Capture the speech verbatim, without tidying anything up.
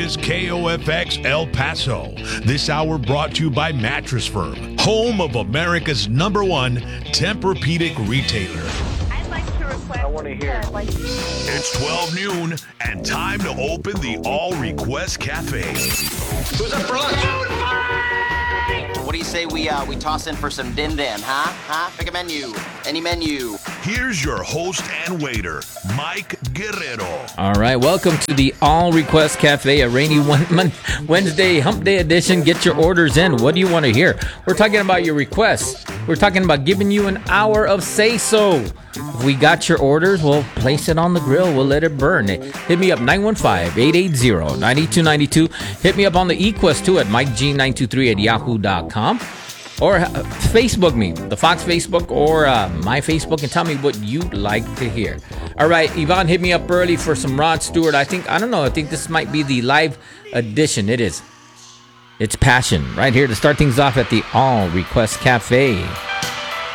Is K O F X El Paso. This hour brought to you by Mattress Firm, home of America's number one Tempur-Pedic retailer. I'd like to request. I want to hear. I'd like to- It's twelve noon and time to open the All Request Cafe. Who's up for lunch? What do you say we uh, we toss in for some dim dim, huh? Huh? Pick a menu. Any menu. Here's your host and waiter, Mike Guerrero. All right, welcome to the All Request Cafe, a rainy one- Wednesday hump day edition. Get your orders in. What do you want to hear? We're talking about your requests. We're talking about giving you an hour of say-so. If we got your orders, we'll place it on the grill. We'll let it burn. Hit me up, nine one five, eight eight zero, nine two nine two. Hit me up on the eQuest, too, at Mike G nine two three at yahoo dot com. Or uh, Facebook me, the Fox Facebook or uh, my Facebook, and tell me what you'd like to hear. All right, Yvonne hit me up early for some Rod Stewart. I think, I don't know, I think this might be the live edition. It is. It's Passion right here to start things off at the All Request Cafe.